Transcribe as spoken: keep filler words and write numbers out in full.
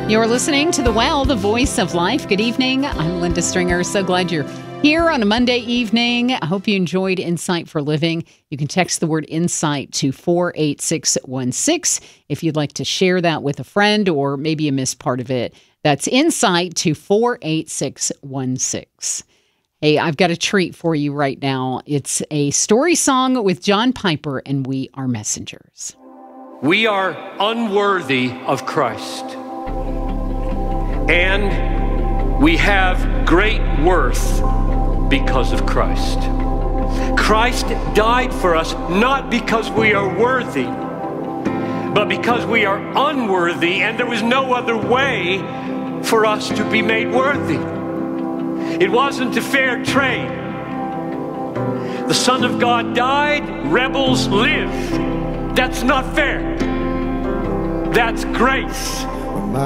You're listening to The Well, the voice of life. Good evening. I'm Linda Stringer. So glad you're here on a Monday evening. I hope you enjoyed Insight for Living. You can text the word insight to four eight six one six if you'd like to share that with a friend or maybe you missed part of it. That's insight to four eight six one six. Hey, I've got a treat for you right now. It's a story song with John Piper, and We Are Messengers. We are unworthy of Christ, and we have great worth because of Christ. Christ died for us not because we are worthy, but because we are unworthy, and there was no other way for us to be made worthy. It wasn't a fair trade. The Son of God died, rebels live. That's not fair. That's grace.